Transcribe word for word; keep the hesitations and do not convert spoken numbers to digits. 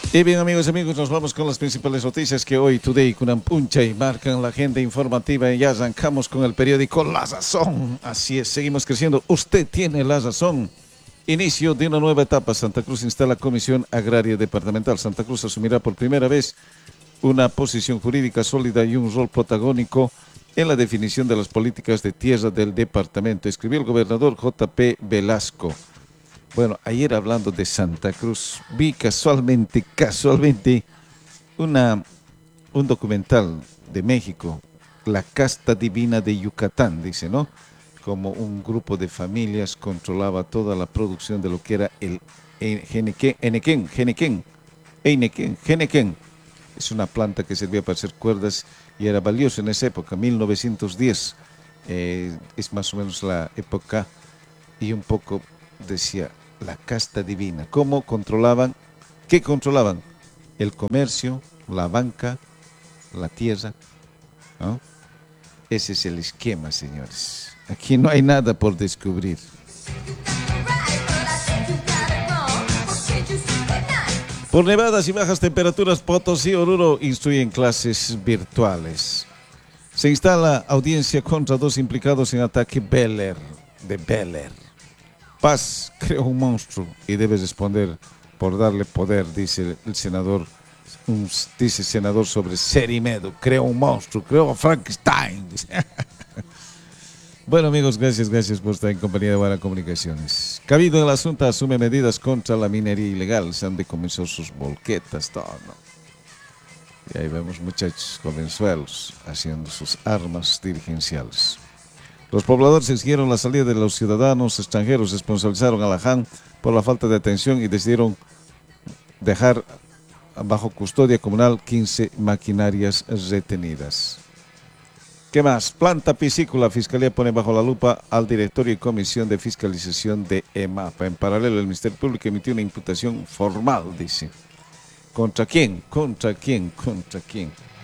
Y bien, amigos, amigos, nos vamos con las principales noticias que hoy Today Kunan puncha y marcan la agenda informativa y ya arrancamos con el periódico La Razón. Así es, seguimos creciendo. Usted tiene la razón. Inicio de una nueva etapa. Santa Cruz instala Comisión Agraria Departamental. Santa Cruz asumirá por primera vez una posición jurídica sólida y un rol protagónico en la definición de las políticas de tierra del departamento, escribió el gobernador J P Velasco. Bueno, ayer hablando de Santa Cruz, vi casualmente, casualmente, una, un documental de México, La Casta Divina de Yucatán, dice, ¿no? Como un grupo de familias controlaba toda la producción de lo que era el Genequén, Genequén, Genequén, Einequén, Genequén. Es una planta que servía para hacer cuerdas y era valiosa en esa época, mil novecientos diez. Eh, es más o menos la época y un poco decía la casta divina. ¿Cómo controlaban? ¿Qué controlaban? El comercio, la banca, la tierra, ¿no? Ese es el esquema, señores. Aquí no hay nada por descubrir. Por nevadas y bajas temperaturas, Potosí y Oruro instruyen clases virtuales. Se instala audiencia contra dos implicados en ataque Beller, de Beller. Paz creó un monstruo y debe responder por darle poder, dice el senador, un, dice el senador sobre Cerimedo. Creó un monstruo, creó a Frankenstein. Bueno, amigos, gracias, gracias por estar en compañía de Buena Comunicaciones. Cabido en el asunto, asume medidas contra la minería ilegal. Se han decomenzado sus volquetas, todo, ¿no? Y ahí vemos muchachos jovenzuelos haciendo sus armas dirigenciales. Los pobladores exigieron la salida de los ciudadanos extranjeros, responsabilizaron a la J A N por la falta de atención y decidieron dejar bajo custodia comunal quince maquinarias retenidas. ¿Qué más? Planta piscícola. Fiscalía pone bajo la lupa al directorio y comisión de fiscalización de EMAPA. En paralelo, el Ministerio Público emitió una imputación formal, dice. ¿Contra quién? ¿Contra quién? ¿Contra quién?